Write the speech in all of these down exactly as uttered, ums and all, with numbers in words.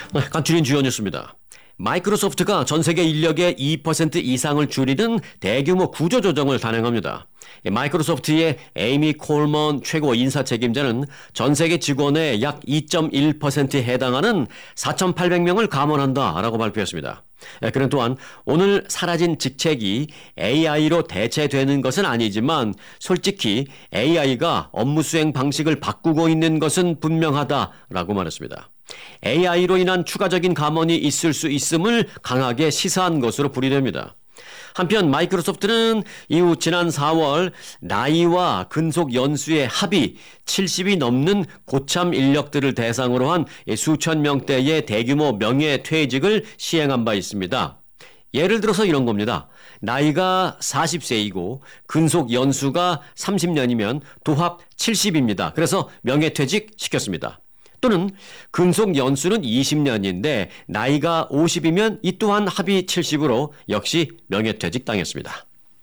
네, 간추린 주요 뉴스입니다. 마이크로소프트가 전 세계 인력의 이 퍼센트 이상을 줄이는 대규모 구조조정을 단행합니다. 마이크로소프트의 에이미 콜먼 최고 인사 책임자는 전 세계 직원의 약 이 점 일 퍼센트에 해당하는 사천팔백 명을 감원한다라고 발표했습니다. 그는 또한 오늘 사라진 직책이 에이아이로 대체되는 것은 아니지만 솔직히 에이아이가 업무 수행 방식을 바꾸고 있는 것은 분명하다라고 말했습니다. 에이아이로 인한 추가적인 감원이 있을 수 있음을 강하게 시사한 것으로 풀이됩니다. 한편 마이크로소프트는 이후 지난 사월 나이와 근속 연수의 합이 칠십이 넘는 고참 인력들을 대상으로 한 수천 명대의 대규모 명예퇴직을 시행한 바 있습니다. 예를 들어서 이런 겁니다. 나이가 사십 세이고 근속 연수가 삼십 년이면 도합 칠십입니다. 그래서 명예퇴직 시켰습니다. 또는 근속 연수는 이십 년인데 나이가 오십이면 이 또한 합이 칠십으로 역시 명예퇴직 당했습니다.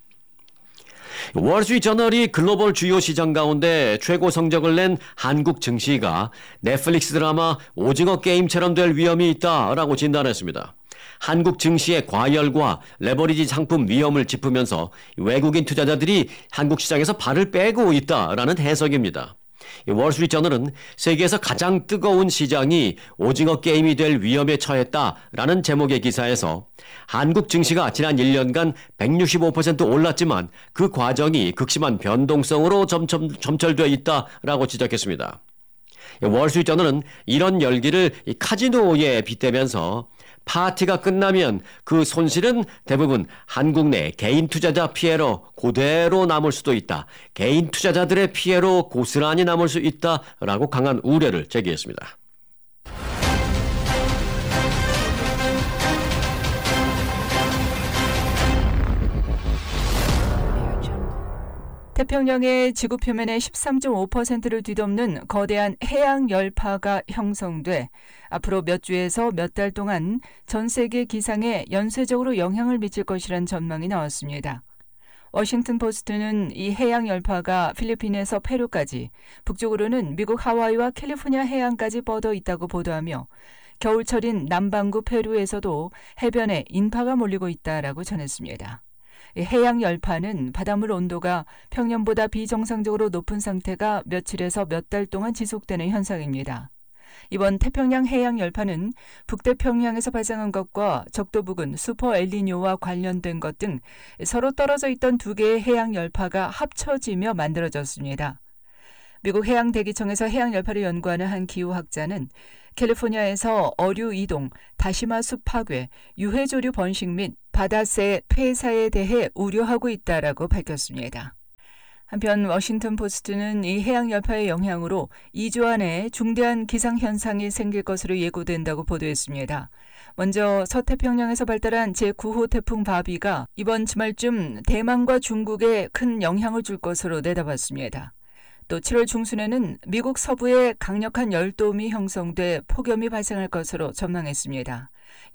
월스트리트저널이 글로벌 주요 시장 가운데 최고 성적을 낸 한국 증시가 넷플릭스 드라마 오징어 게임처럼 될 위험이 있다라고 진단했습니다. 한국 증시의 과열과 레버리지 상품 위험을 짚으면서 외국인 투자자들이 한국 시장에서 발을 빼고 있다라는 해석입니다. 월스트리트저널은 세계에서 가장 뜨거운 시장이 오징어 게임이 될 위험에 처했다라는 제목의 기사에서 한국 증시가 지난 일 년간 백육십오 퍼센트 올랐지만 그 과정이 극심한 변동성으로 점점, 점철되어 있다라고 지적했습니다. 월스트리트저널은 이런 열기를 카지노에 빗대면서 파티가 끝나면 그 손실은 대부분 한국 내 개인 투자자 피해로 그대로 남을 수도 있다. 개인 투자자들의 피해로 고스란히 남을 수 있다라고 강한 우려를 제기했습니다. 태평양의 지구 표면의 십삼 점 오 퍼센트를 뒤덮는 거대한 해양 열파가 형성돼 앞으로 몇 주에서 몇 달 동안 전 세계 기상에 연쇄적으로 영향을 미칠 것이란 전망이 나왔습니다. 워싱턴 포스트는 이 해양 열파가 필리핀에서 페루까지, 북쪽으로는 미국 하와이와 캘리포니아 해안까지 뻗어 있다고 보도하며 겨울철인 남반구 페루에서도 해변에 인파가 몰리고 있다라고 전했습니다. 해양 열파는 바닷물 온도가 평년보다 비정상적으로 높은 상태가 며칠에서 몇 달 동안 지속되는 현상입니다. 이번 태평양 해양 열파는 북태평양에서 발생한 것과 적도 부근 슈퍼 엘니뇨와 관련된 것 등 서로 떨어져 있던 두 개의 해양 열파가 합쳐지며 만들어졌습니다. 미국 해양대기청에서 해양 열파를 연구하는 한 기후학자는 캘리포니아에서 어류 이동, 다시마 숲 파괴, 유해조류 번식 및 바다새 폐사에 대해 우려하고 있다라고 밝혔습니다. 한편 워싱턴 포스트는 이 해양 열파의 영향으로 이 주 안에 중대한 기상현상이 생길 것으로 예고된다고 보도했습니다. 먼저 서태평양에서 발달한 제구 호 태풍 바비가 이번 주말쯤 대만과 중국에 큰 영향을 줄 것으로 내다봤습니다. 또 칠월 중순에는 미국 서부에 강력한 열돔이 형성돼 폭염이 발생할 것으로 전망했습니다.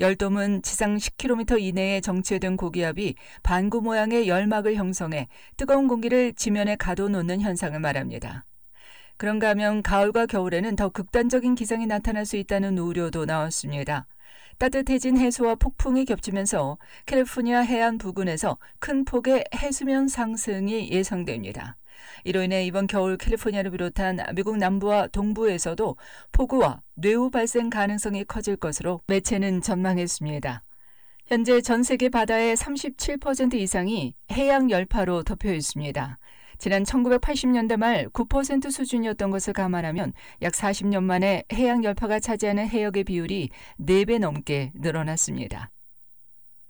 열돔은 지상 십 킬로미터 이내에 정체된 고기압이 반구 모양의 열막을 형성해 뜨거운 공기를 지면에 가둬놓는 현상을 말합니다. 그런가 하면 가을과 겨울에는 더 극단적인 기상이 나타날 수 있다는 우려도 나왔습니다. 따뜻해진 해수와 폭풍이 겹치면서 캘리포니아 해안 부근에서 큰 폭의 해수면 상승이 예상됩니다. 이로 인해 이번 겨울 캘리포니아를 비롯한 미국 남부와 동부에서도 폭우와 뇌우 발생 가능성이 커질 것으로 매체는 전망했습니다. 현재 전 세계 바다의 삼십칠 퍼센트 이상이 해양 열파로 덮여 있습니다. 지난 천구백팔십 년대 말 구 퍼센트 수준이었던 것을 감안하면 약 사십 년 만에 해양 열파가 차지하는 해역의 비율이 네 배 넘게 늘어났습니다.